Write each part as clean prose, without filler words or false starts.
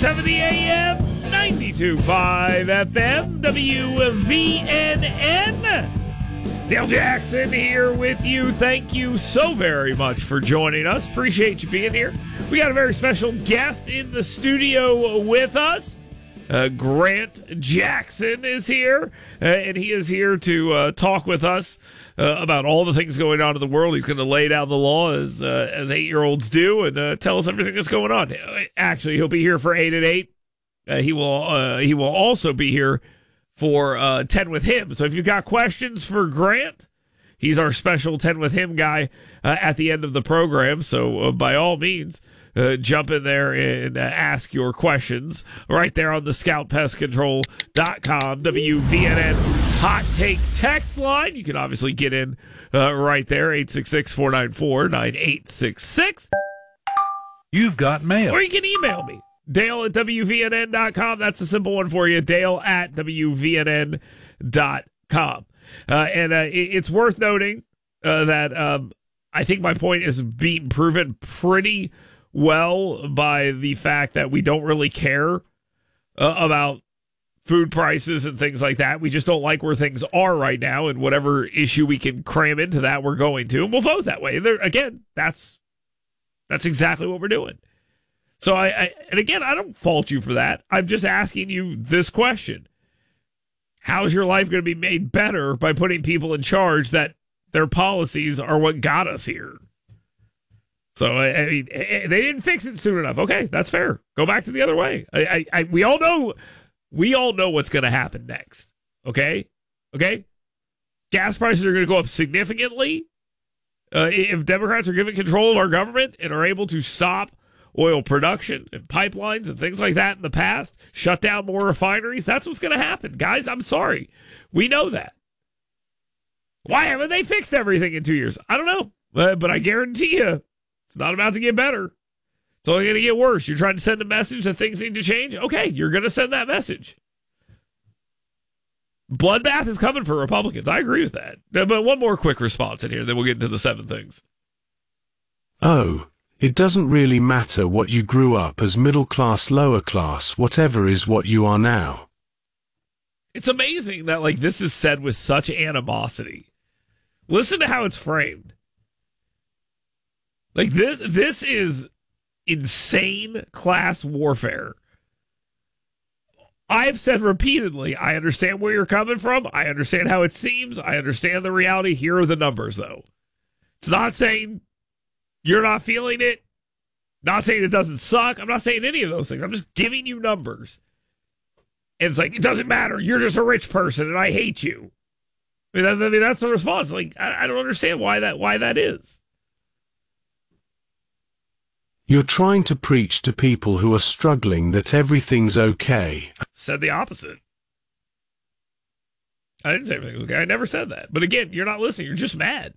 670 AM, 92.5 FM, WVNN. Dale Jackson here with you. Thank you so very much for joining us. Appreciate you being here. We got a very special guest in the studio with us. Grant Jackson is here, and he is here to talk with us about all the things going on in the world. He's going to lay down the law as 8-year-olds do and tell us everything that's going on. Actually, he'll be here for 8 at 8. He will also be here for 10 with him. So if you've got questions for Grant, he's our special 10 with him guy at the end of the program. So by all means, jump in there and ask your questions right there on the scoutpestcontrol.com WVNN Hot Take text line. You can obviously get in right there, 866-494-9866. You've got mail. Or you can email me, Dale at WVNN.com. That's a simple one for you, Dale at WVNN.com. It's worth noting that I think my point is being proven pretty well by the fact that we don't really care about food prices and things like that. We just don't like where things are right now, and whatever issue we can cram into that, we're going to, and we'll vote that way. Again, that's exactly what we're doing. So I don't fault you for that. I'm just asking you this question. How's your life going to be made better by putting people in charge that their policies are what got us here? So, I mean, they didn't fix it soon enough. Okay, that's fair. Go back to the other way. We all know what's going to happen next. Okay? Gas prices are going to go up significantly. If Democrats are given control of our government and are able to stop oil production and pipelines and things like that in the past, shut down more refineries, that's what's going to happen. Guys, I'm sorry. We know that. Why haven't they fixed everything in 2 years? I don't know. But I guarantee you, it's not about to get better. It's only going to get worse. You're trying to send a message that things need to change? Okay, you're going to send that message. Bloodbath is coming for Republicans. I agree with that. But one more quick response in here, then we'll get into the 7 things. Oh, it doesn't really matter what you grew up as, middle class, lower class, whatever is what you are now. It's amazing that this is said with such animosity. Listen to how it's framed. This is insane class warfare. I've said repeatedly, I understand where you're coming from. I understand how it seems. I understand the reality. Here are the numbers, though. It's not saying you're not feeling it. Not saying it doesn't suck. I'm not saying any of those things. I'm just giving you numbers. And it's it doesn't matter. You're just a rich person, and I hate you. I mean that's the response. I don't understand why that is. You're trying to preach to people who are struggling that everything's okay. Said the opposite. I didn't say everything's okay. I never said that. But again, you're not listening. You're just mad.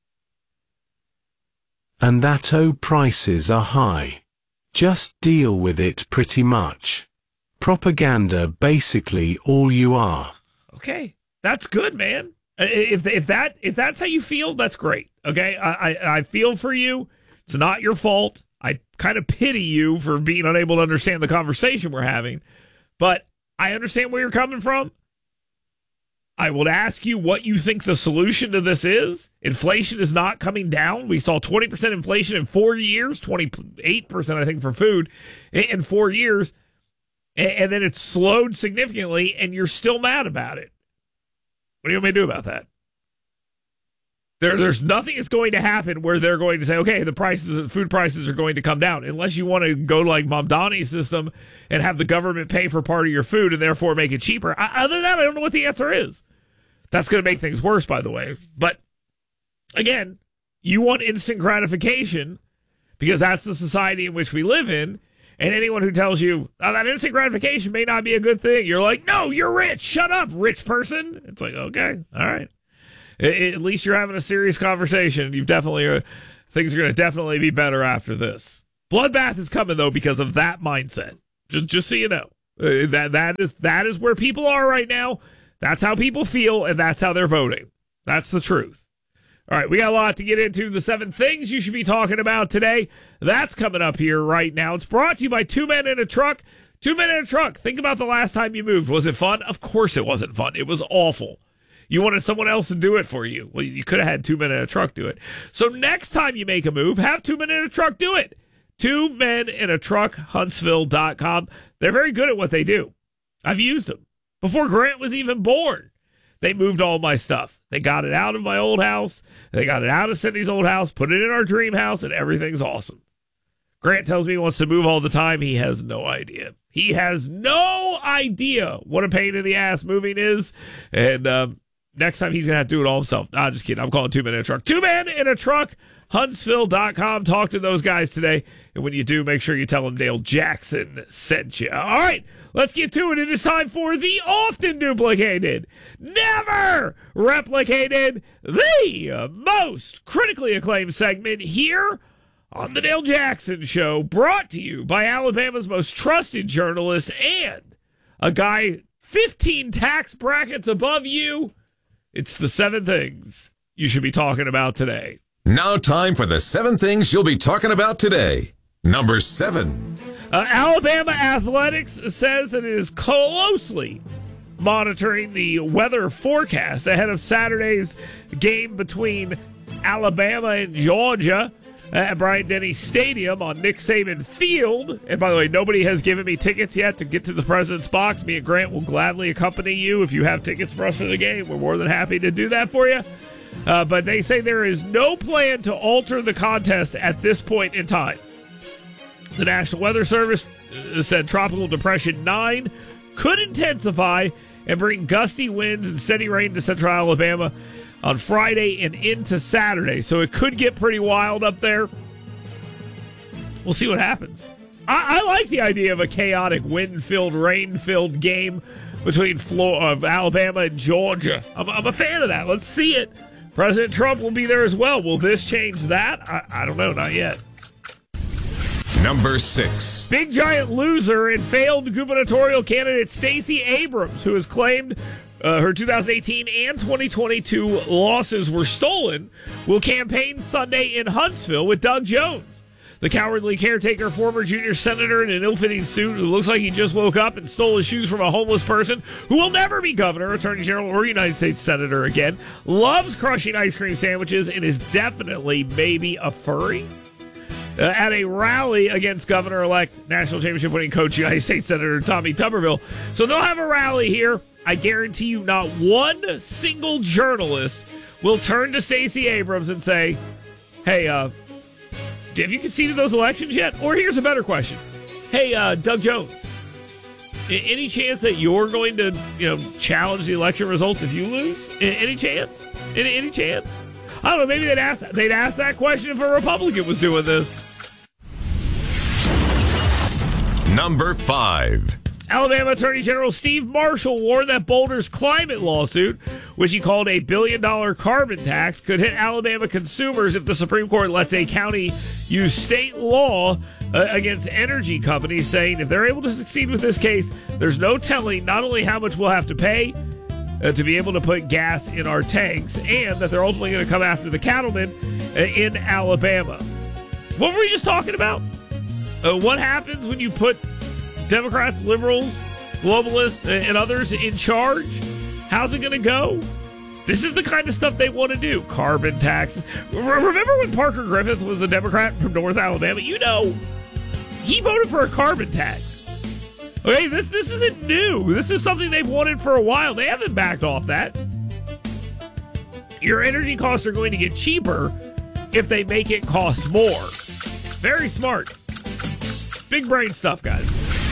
And that prices are high. Just deal with it, pretty much. Propaganda, basically all you are. Okay. That's good, man. If that's how you feel, that's great. Okay? I feel for you. It's not your fault. I kind of pity you for being unable to understand the conversation we're having, but I understand where you're coming from. I will ask you what you think the solution to this is. Inflation is not coming down. We saw 20% inflation in 4 years, 28%, I think, for food in 4 years, and then it slowed significantly, and you're still mad about it. What do you want me to do about that? There's nothing that's going to happen where they're going to say, okay, food prices are going to come down, unless you want to go like Mamdani's system and have the government pay for part of your food and therefore make it cheaper. Other than that, I don't know what the answer is. That's going to make things worse, by the way. But again, you want instant gratification because that's the society in which we live in. And anyone who tells you that instant gratification may not be a good thing, you're like, no, you're rich. Shut up, rich person. It's okay, all right. At least you're having a serious conversation. You've definitely things are going to definitely be better after this. Bloodbath is coming though because of that mindset. Just so you know, that is where people are right now. That's how people feel, and that's how they're voting. That's the truth. All right, we got a lot to get into. The 7 things you should be talking about today. That's coming up here right now. It's brought to you by Two Men in a Truck. 2 men in a truck. Think about the last time you moved. Was it fun? Of course it wasn't fun. It was awful. You wanted someone else to do it for you. Well, you could have had 2 men in a truck do it. So next time you make a move, have 2 men in a truck do it. 2 men in a truck, Huntsville.com. They're very good at what they do. I've used them. Before Grant was even born, they moved all my stuff. They got it out of my old house. They got it out of Sydney's old house, put it in our dream house, and everything's awesome. Grant tells me he wants to move all the time. He has no idea. He has no idea what a pain in the ass moving is. And next time he's going to have to do it all himself. Nah, just kidding. I'm calling 2 men in a truck. 2 men in a truck, Huntsville.com. Talk to those guys today. And when you do, make sure you tell them Dale Jackson sent you. All right, let's get to it. It is time for the often duplicated, never replicated, the most critically acclaimed segment here on the Dale Jackson Show, brought to you by Alabama's most trusted journalist and a guy 15 tax brackets above you. It's the 7 things you should be talking about today. Now time for the 7 things you'll be talking about today. Number 7. Alabama Athletics says that it is closely monitoring the weather forecast ahead of Saturday's game between Alabama and Georgia at Bryant-Denny Stadium on Nick Saban Field. And by the way, nobody has given me tickets yet to get to the President's Box. Me and Grant will gladly accompany you if you have tickets for us for the game. We're more than happy to do that for you. But they say there is no plan to alter the contest at this point in time. The National Weather Service said Tropical Depression 9 could intensify and bring gusty winds and steady rain to central Alabama on Friday and into Saturday. So it could get pretty wild up there. We'll see what happens. I like the idea of a chaotic wind-filled, rain-filled game between Alabama and Georgia. I'm a fan of that. Let's see it. President Trump will be there as well. Will this change that? I don't know. Not yet. Number 6. Big giant loser and failed gubernatorial candidate Stacey Abrams, who has claimed her 2018 and 2022 losses were stolen, will campaign Sunday in Huntsville with Doug Jones. The cowardly caretaker, former junior senator in an ill-fitting suit who looks like he just woke up and stole his shoes from a homeless person who will never be governor, attorney general, or United States senator again, loves crushing ice cream sandwiches, and is definitely maybe a furry. At a rally against Governor-elect National Championship winning coach United States Senator Tommy Tuberville. So they'll have a rally here. I guarantee you not one single journalist will turn to Stacey Abrams and say, hey, have you conceded those elections yet? Or here's a better question. Hey, Doug Jones, any chance that you're going to, challenge the election results if you lose? Any chance? Any chance? I don't know. Maybe they'd ask that question if a Republican was doing this. Number 5. Alabama Attorney General Steve Marshall warned that Boulder's climate lawsuit, which he called a $1 billion carbon tax, could hit Alabama consumers if the Supreme Court lets a county use state law against energy companies, saying if they're able to succeed with this case, there's no telling not only how much we'll have to pay to be able to put gas in our tanks, and that they're ultimately going to come after the cattlemen in Alabama. What were we just talking about? What happens when you put Democrats, liberals, globalists, and others in charge? How's it going to go? This is the kind of stuff they want to do. Carbon taxes. Remember when Parker Griffith was a Democrat from North Alabama? He voted for a carbon tax. Okay, this isn't new. This is something they've wanted for a while. They haven't backed off that. Your energy costs are going to get cheaper if they make it cost more. Very smart. Big brain stuff, guys.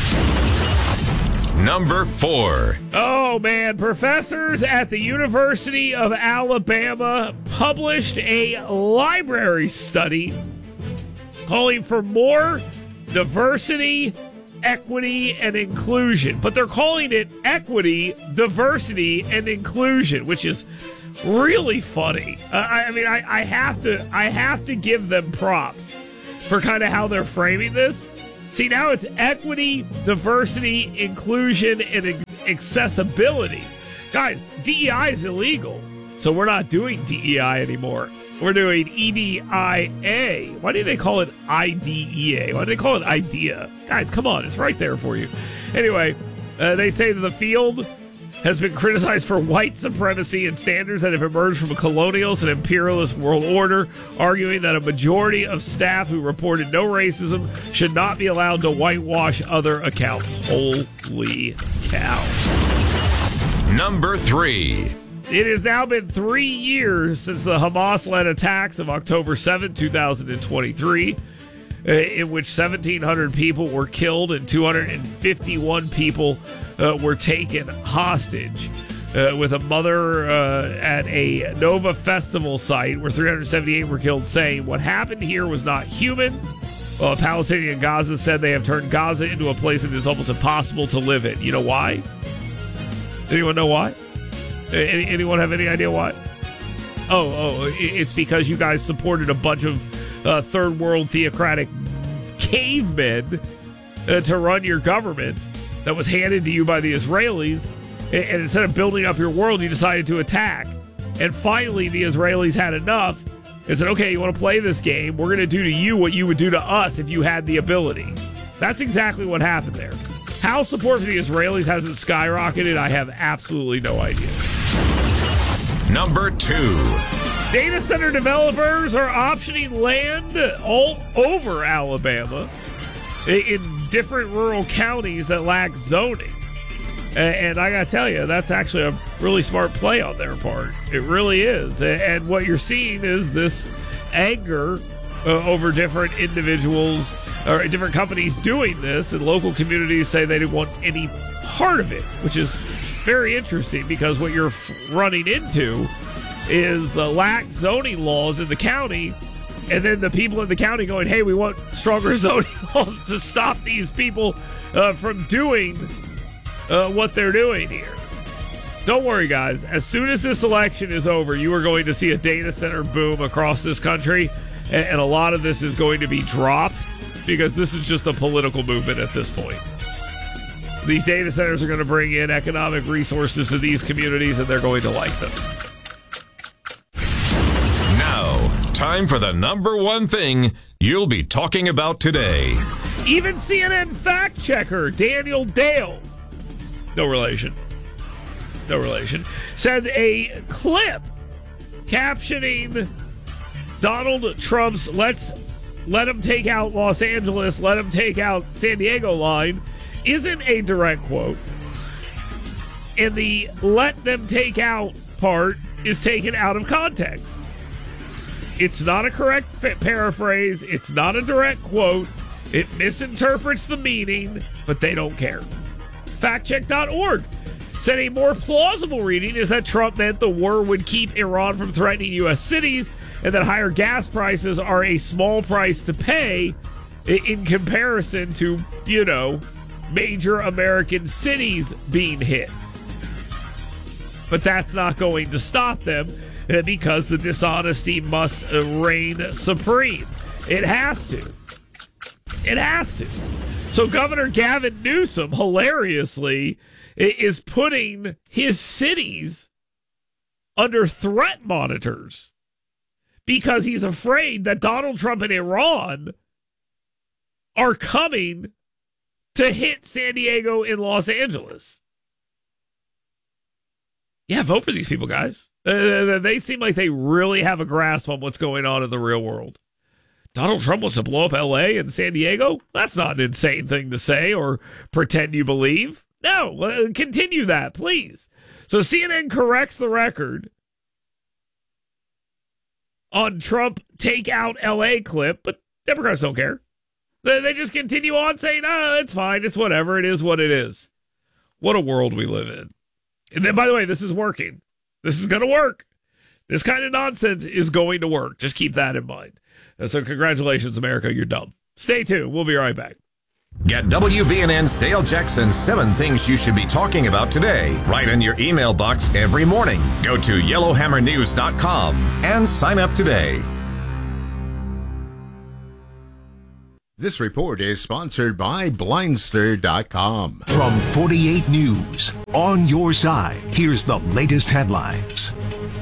Number 4. Oh, man. Professors at the University of Alabama published a library study calling for more diversity, equity, and inclusion. But they're calling it equity, diversity, and inclusion, which is really funny. I have to give them props for kind of how they're framing this. See, now it's equity, diversity, inclusion, and accessibility. Guys, DEI is illegal, so we're not doing DEI anymore. We're doing EDIA. Why do they call it IDEA? Why do they call it IDEA? Guys, come on. It's right there for you. Anyway, they say that the field has been criticized for white supremacy and standards that have emerged from a colonialist and imperialist world order, arguing that a majority of staff who reported no racism should not be allowed to whitewash other accounts. Holy cow. Number 3. It has now been 3 years since the Hamas-led attacks of October 7, 2023, in which 1,700 people were killed and 251 people were taken hostage, with a mother at a Nova Festival site where 378 were killed saying, "What happened here was not human." Well, a Palestinian in Gaza said they have turned Gaza into a place that is almost impossible to live in. You know why? Anyone know why? Anyone have any idea why? It's because you guys supported a bunch of third world theocratic cavemen to run your government that was handed to you by the Israelis, and instead of building up your world, you decided to attack. And finally, the Israelis had enough and said, okay, you want to play this game? We're going to do to you what you would do to us if you had the ability. That's exactly what happened there. How support for the Israelis hasn't skyrocketed, I have absolutely no idea. Number 2. Data center developers are optioning land all over Alabama in different rural counties that lack zoning. And I got to tell you, that's actually a really smart play on their part. It really is. And what you're seeing is this anger over different individuals or different companies doing this, and local communities say they didn't want any part of it, which is very interesting because what you're running into is lax zoning laws in the county, and then the people in the county going, hey, we want stronger zoning laws to stop these people from doing what they're doing here. Don't worry, guys. As soon as this election is over, you are going to see a data center boom across this country, and a lot of this is going to be dropped because this is just a political movement at this point. These data centers are going to bring in economic resources to these communities, and they're going to like them. Now, time for the number 1 thing you'll be talking about today. Even CNN fact checker Daniel Dale, no relation, said a clip captioning Donald Trump's let him take out Los Angeles, let him take out San Diego line isn't a direct quote. And the let them take out part is taken out of context. It's not a correct paraphrase. It's not a direct quote. It misinterprets the meaning, but they don't care. Factcheck.org said a more plausible reading is that Trump meant the war would keep Iran from threatening U.S. cities, and that higher gas prices are a small price to pay in comparison to, major American cities being hit. But that's not going to stop them because the dishonesty must reign supreme. It has to. It has to. So Governor Gavin Newsom, hilariously, is putting his cities under threat monitors because he's afraid that Donald Trump and Iran are coming to hit San Diego and Los Angeles. Yeah, vote for these people, guys. They seem like they really have a grasp on what's going on in the real world. Donald Trump wants to blow up L.A. and San Diego? That's not an insane thing to say or pretend you believe. No, continue that, please. So CNN corrects the record on Trump take out L.A. clip, but Democrats don't care. They just continue on saying, it's fine, it's whatever, it is what it is. What a world we live in. And then, by the way, this is working. This is going to work. This kind of nonsense is going to work. Just keep that in mind. So congratulations, America, you're dumb. Stay tuned. We'll be right back. Get WBNN's Dale Jackson's 7 Things You Should Be Talking About Today right in your email box every morning. Go to YellowHammerNews.com and sign up today. This report is sponsored by Blindster.com. From 48 News, on your side, here's the latest headlines.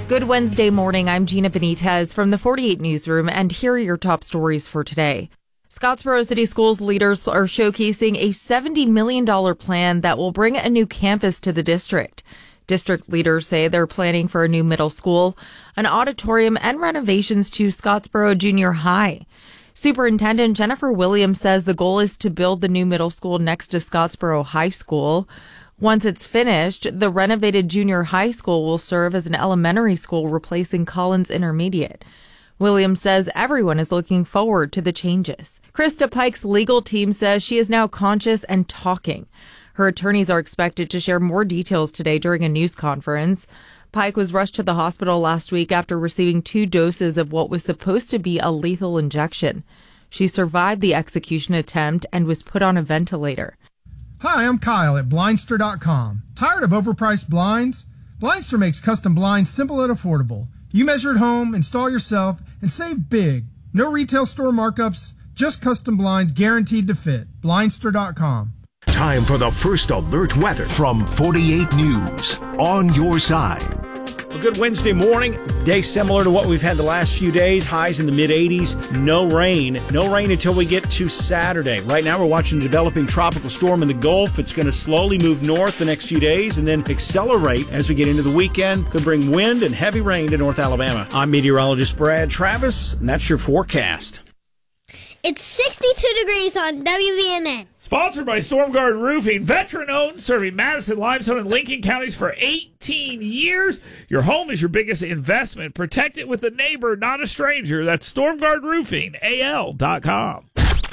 Good Wednesday morning. I'm Gina Benitez from the 48 Newsroom, and here are your top stories for today. Scottsboro City Schools leaders are showcasing a $70 million plan that will bring a new campus to the district. District leaders say they're planning for a new middle school, an auditorium, and renovations to Scottsboro Junior High. Superintendent Jennifer Williams says the goal is to build the new middle school next to Scottsboro High School. Once it's finished, the renovated junior high school will serve as an elementary school, replacing Collins Intermediate. Williams says everyone is looking forward to the changes. Krista Pike's legal team says she is now conscious and talking. Her attorneys are expected to share more details today during a news conference. Pike was rushed to the hospital last week after receiving 2 doses of what was supposed to be a lethal injection. She survived the execution attempt and was put on a ventilator. Hi, I'm Kyle at Blindster.com. Tired of overpriced blinds? Blindster makes custom blinds simple and affordable. You measure at home, install yourself, and save big. No retail store markups, just custom blinds guaranteed to fit. Blindster.com. Time for the first alert weather from 48 News. On your side. Well, good Wednesday morning. Day similar to what we've had the last few days. Highs in the mid-80s. No rain. No rain until we get to Saturday. Right now we're watching a developing tropical storm in the Gulf. It's going to slowly move north the next few days and then accelerate as we get into the weekend. Could bring wind and heavy rain to North Alabama. I'm meteorologist Brad Travis, and that's your forecast. It's 62 degrees on WVNN. Sponsored by StormGuard Roofing, veteran-owned, serving Madison, Limestone, and Lincoln counties for 18 years. Your home is your biggest investment. Protect it with a neighbor, not a stranger. That's StormGuardRoofingAL.com.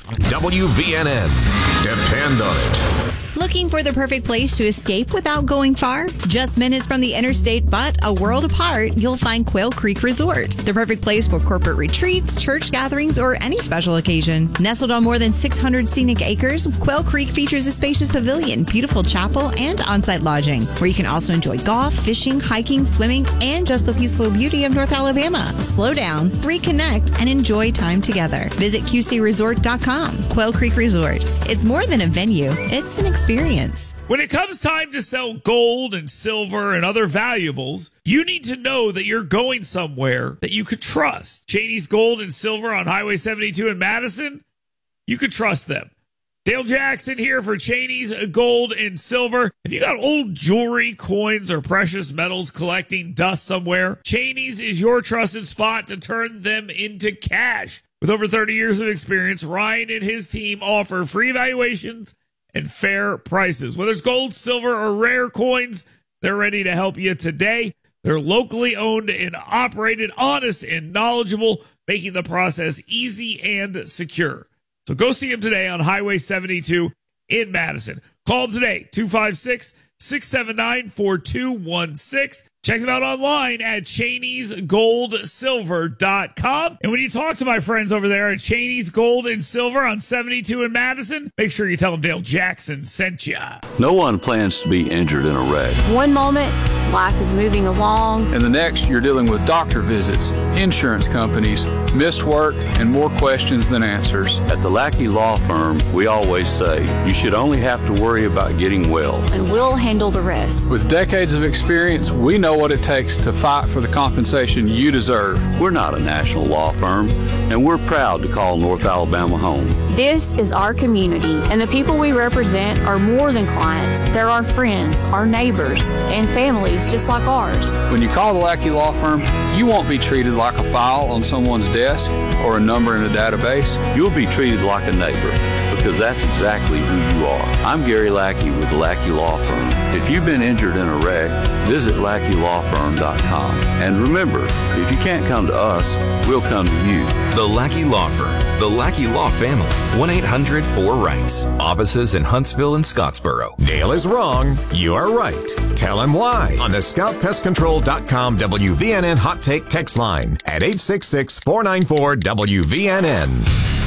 WVNN. Depend on it. Looking for the perfect place to escape without going far? Just minutes from the interstate, but a world apart, you'll find Quail Creek Resort. The perfect place for corporate retreats, church gatherings, or any special occasion. Nestled on more than 600 scenic acres, Quail Creek features a spacious pavilion, beautiful chapel, and on-site lodging, where you can also enjoy golf, fishing, hiking, swimming, and just the peaceful beauty of North Alabama. Slow down, reconnect, and enjoy time together. Visit QCResort.com. Quail Creek Resort. It's more than a venue, it's an experience. When it comes time to sell gold and silver and other valuables, you need to know that you're going somewhere that you could trust. Cheney's Gold and Silver on Highway 72 in Madison, you could trust them. Dale Jackson here for Cheney's Gold and Silver. If you got old jewelry, coins, or precious metals collecting dust somewhere, Cheney's is your trusted spot to turn them into cash. With over 30 years of experience, Ryan and his team offer free evaluations and fair prices. Whether it's gold, silver, or rare coins, they're ready to help you today. They're locally owned and operated, honest and knowledgeable, making the process easy and secure. So go see them today on Highway 72 in Madison. Call them today, 256-679-4216. Check them out online at Cheney'sGoldSilver.com. And when you talk to my friends over there at Cheney's Gold and Silver on 72 in Madison, make sure you tell them Dale Jackson sent you. No one plans to be injured in a wreck. One moment, life is moving along. And the next, you're dealing with doctor visits, insurance companies, missed work, and more questions than answers. At the Lackey Law Firm, we always say, you should only have to worry about getting well. And we'll handle the rest. With decades of experience, we know what it takes to fight for the compensation you deserve. We're not a national law firm, and we're proud to call North Alabama home. This is our community, and the people we represent are more than clients. They're our friends, our neighbors, and families just like ours. When you call the Lackey Law Firm, you won't be treated like a file on someone's desk or a number in a database. You'll be treated like a neighbor, because that's exactly who you are. I'm Gary Lackey with the Lackey Law Firm. If you've been injured in a wreck, visit LackeyLawFirm.com. And remember, if you can't come to us, we'll come to you. The Lackey Law Firm. The Lackey Law Family. 1-800-4-RIGHTS. Offices in Huntsville and Scottsboro. Dale is wrong. You are right. Tell him why on the ScoutPestControl.com WVNN Hot Take text line at 866-494-WVNN.